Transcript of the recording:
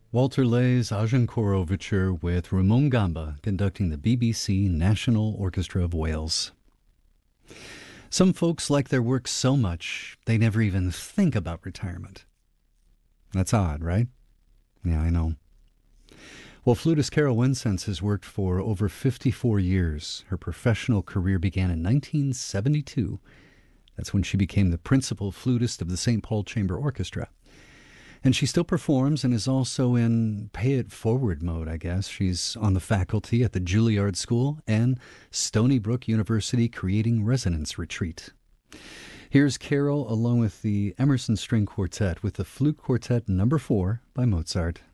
Walter Lay's Agincourt Overture with Ramon Gamba conducting the BBC National Orchestra of Wales. Some folks like their work so much they never even think about retirement. That's odd, right? Yeah, I know. Well, flutist Carol Winsense has worked for over 54 years. Her professional career began in 1972. That's when she became the principal flutist of the St. Paul Chamber Orchestra. And she still performs and is also in pay-it-forward mode, I guess. She's on the faculty at the Juilliard School and Stony Brook University Creating Resonance Retreat. Here's Carol along with the Emerson String Quartet with the Flute Quartet No. 4 by Mozart.